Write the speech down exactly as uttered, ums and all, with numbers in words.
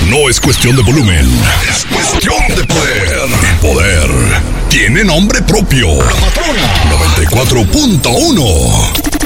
no es cuestión de volumen, es cuestión de poder. Y poder tiene nombre propio. La Patrona noventa y cuatro punto uno.